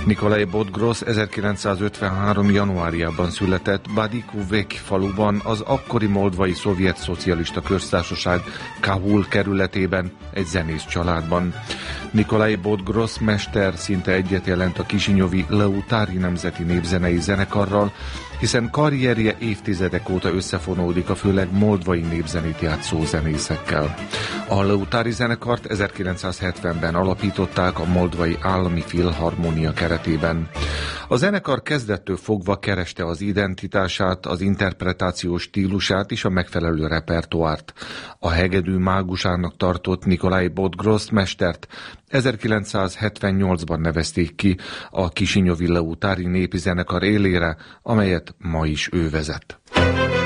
Nikolaj Bodgrosz 1953. januárjában született Badikuvek faluban, az akkori Moldvai Szovjet Szocialista Köztársaság Kahul kerületében, egy zenész családban. Nikolaj Bodgrosz mester szinte egyet jelent a kisinyovi Leutári Nemzeti Népzenei Zenekarral, hiszen karrierje évtizedek óta összefonódik a főleg moldvai népzenét játszó zenészekkel. A Leutári zenekart 1970-ben alapították a Moldvai Állami Filharmónia keretében. A zenekar kezdettől fogva kereste az identitását, az interpretációs stílusát és a megfelelő repertoárt. A hegedű mágusának tartott Nikolaj Bodgrosz mestert 1978-ban nevezték ki a kisinyovi Leutári népi zenekar élére, amelyet ma is ő vezet.